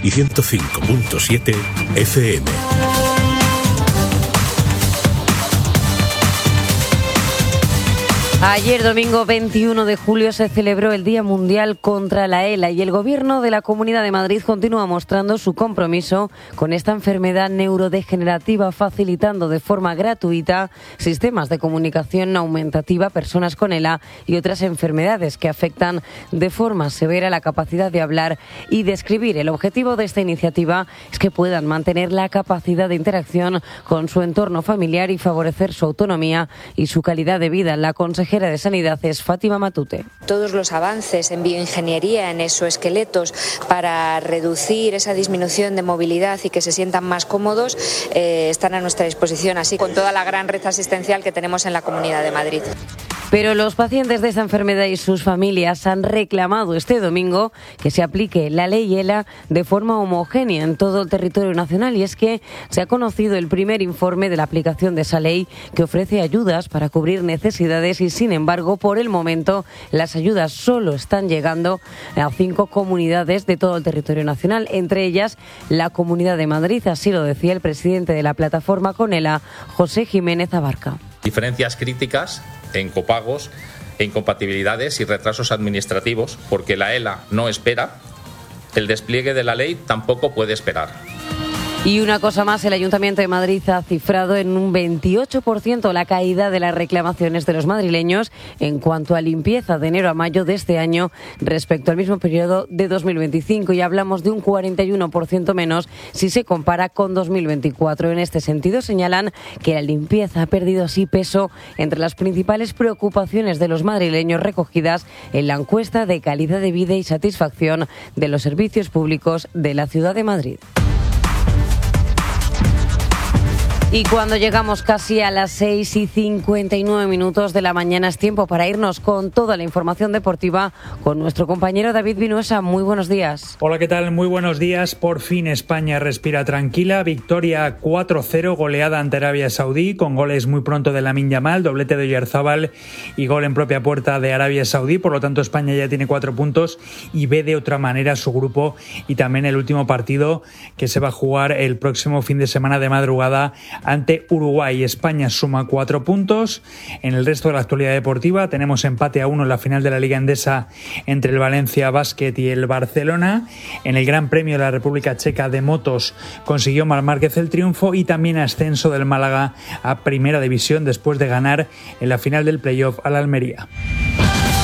y 105.7 FM. Ayer, domingo 21 de julio, se celebró el Día Mundial contra la ELA y el Gobierno de la Comunidad de Madrid continúa mostrando su compromiso con esta enfermedad neurodegenerativa, facilitando de forma gratuita sistemas de comunicación aumentativa a personas con ELA y otras enfermedades que afectan de forma severa la capacidad de hablar y de escribir. El objetivo de esta iniciativa es que puedan mantener la capacidad de interacción con su entorno familiar y favorecer su autonomía y su calidad de vida. La consejera de Sanidad es Fátima Matute. Todos los avances en bioingeniería, en exoesqueletos, para reducir esa disminución de movilidad y que se sientan más cómodos, están a nuestra disposición, así con toda la gran red asistencial que tenemos en la Comunidad de Madrid. Pero los pacientes de esta enfermedad y sus familias han reclamado este domingo que se aplique la ley ELA de forma homogénea en todo el territorio nacional, y es que se ha conocido el primer informe de la aplicación de esa ley que ofrece ayudas para cubrir necesidades y, sin embargo, por el momento las ayudas solo están llegando a 5 comunidades de todo el territorio nacional, entre ellas la Comunidad de Madrid. Así lo decía el presidente de la plataforma con ELA, José Jiménez Abarca. Diferencias críticas en copagos, e incompatibilidades y retrasos administrativos, porque la ELA no espera, el despliegue de la ley tampoco puede esperar. Y una cosa más, el Ayuntamiento de Madrid ha cifrado en un 28% la caída de las reclamaciones de los madrileños en cuanto a limpieza de enero a mayo de este año respecto al mismo periodo de 2025, y hablamos de un 41% menos si se compara con 2024. En este sentido, señalan que la limpieza ha perdido así peso entre las principales preocupaciones de los madrileños recogidas en la encuesta de calidad de vida y satisfacción de los servicios públicos de la Ciudad de Madrid. Y cuando llegamos casi a las 6:59 de la mañana, es tiempo para irnos con toda la información deportiva con nuestro compañero David Vinuesa. Muy buenos días. Hola, ¿qué tal? Muy buenos días. Por fin España respira tranquila. Victoria 4-0, goleada ante Arabia Saudí, con goles muy pronto de Lamine Yamal, doblete de Oyarzábal y gol en propia puerta de Arabia Saudí. Por lo tanto, España ya tiene 4 puntos y ve de otra manera su grupo, y también el último partido que se va a jugar el próximo fin de semana de madrugada ante Uruguay. España suma 4 puntos. En el resto de la actualidad deportiva tenemos empate a 1 en la final de la Liga Endesa entre el Valencia Basket y el Barcelona. En el Gran Premio de la República Checa de motos consiguió Marc Márquez el triunfo, y también ascenso del Málaga a Primera División después de ganar en la final del playoff a la Almería.